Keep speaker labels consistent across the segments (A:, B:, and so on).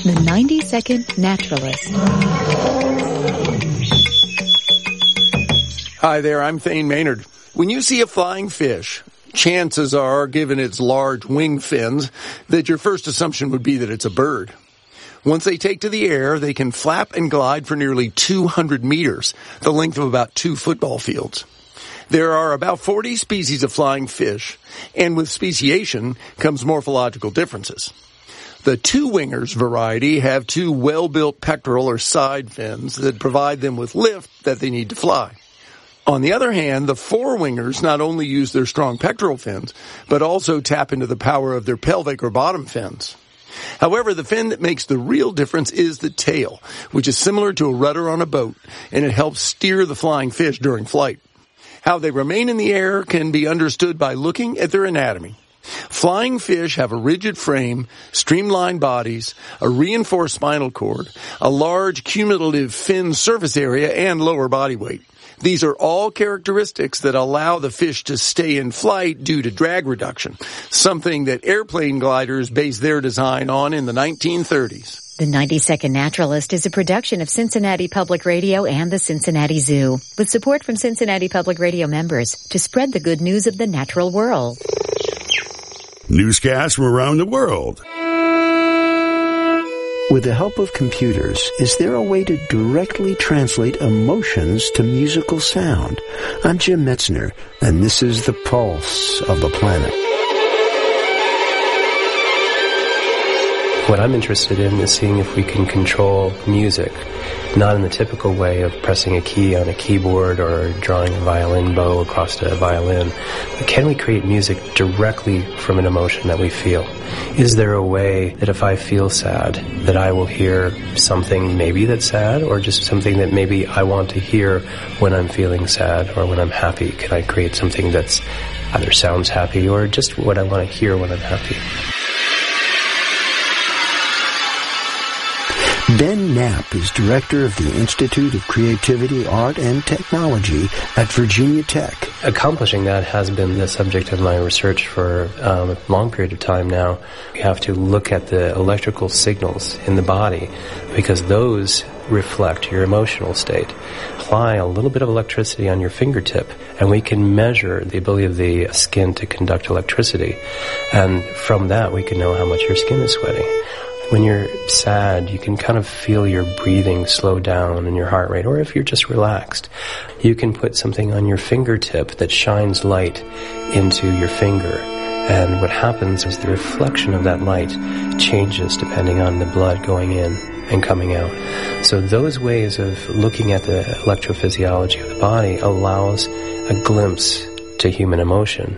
A: The 90-Second Naturalist.
B: Hi there, I'm Thane Maynard. When you see a flying fish, chances are, given its large wing fins, that your first assumption would be that it's a bird. Once they take to the air, they can flap and glide for nearly 200 meters, the length of about 2 football fields. There are about 40 species of flying fish, and with speciation comes morphological differences. The two-wingers variety have 2 well-built pectoral or side fins that provide them with lift that they need to fly. On the other hand, the four-wingers not only use their strong pectoral fins, but also tap into the power of their pelvic or bottom fins. However, the fin that makes the real difference is the tail, which is similar to a rudder on a boat, and it helps steer the flying fish during flight. How they remain in the air can be understood by looking at their anatomy. Flying fish have a rigid frame, streamlined bodies, a reinforced spinal cord, a large cumulative fin surface area, and lower body weight. These are all characteristics that allow the fish to stay in flight due to drag reduction, something that airplane gliders based their design on in the 1930s.
A: The 90-Second Naturalist is a production of Cincinnati Public Radio and the Cincinnati Zoo, with support from Cincinnati Public Radio members to spread the good news of the natural world.
C: Newscasts from around the world.
D: With the help of computers, is there a way to directly translate emotions to musical sound? I'm Jim Metzner, and this is the pulse of the planet.
E: What I'm interested in is seeing if we can control music, not in the typical way of pressing a key on a keyboard or drawing a violin bow across a violin, but can we create music directly from an emotion that we feel? Is there a way that if I feel sad, that I will hear something maybe that's sad, or just something that maybe I want to hear when I'm feeling sad or when I'm happy? Can I create something that's either sounds happy or just what I want to hear when I'm happy?
D: Ben Knapp is director of the Institute of Creativity, Art, and Technology at Virginia Tech.
E: Accomplishing that has been the subject of my research for a long period of time now. We have to look at the electrical signals in the body because those reflect your emotional state. Apply a little bit of electricity on your fingertip and we can measure the ability of the skin to conduct electricity. And from that we can know how much your skin is sweating. When you're sad, you can kind of feel your breathing slow down and your heart rate. Or if you're just relaxed, you can put something on your fingertip that shines light into your finger. And what happens is the reflection of that light changes depending on the blood going in and coming out. So those ways of looking at the electrophysiology of the body allows a glimpse to human emotion.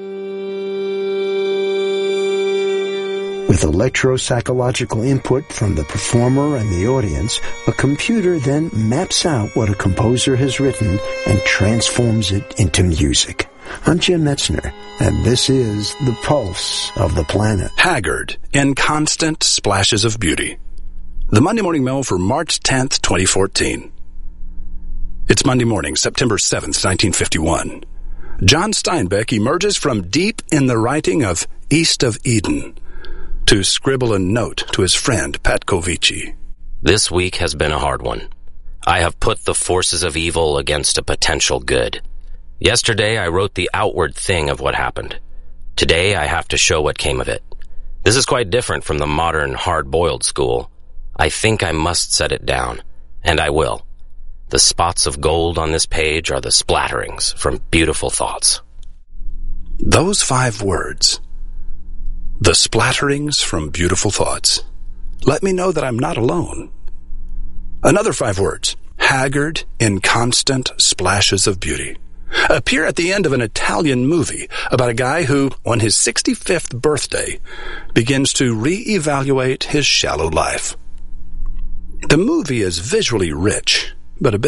D: With electropsychological input from the performer and the audience, a computer then maps out what a composer has written and transforms it into music. I'm Jim Metzner, and this is The Pulse of the Planet.
C: Haggard in Constant Splashes of Beauty. The Monday Morning Mail for March 10th, 2014. It's Monday morning, September 7th, 1951. John Steinbeck emerges from deep in the writing of East of Eden to scribble a note to his friend Pat Kovici.
F: This week has been a hard one. I have put the forces of evil against a potential good. Yesterday I wrote the outward thing of what happened. Today I have to show what came of it. This is quite different from the modern hard-boiled school. I think I must set it down, and I will. The spots of gold on this page are the splatterings from beautiful thoughts.
C: Those 5 words, the splatterings from beautiful thoughts, let me know that I'm not alone. Another 5 words, haggard in constant splashes of beauty, appear at the end of an Italian movie about a guy who, on his 65th birthday, begins to reevaluate his shallow life. The movie is visually rich, but a bit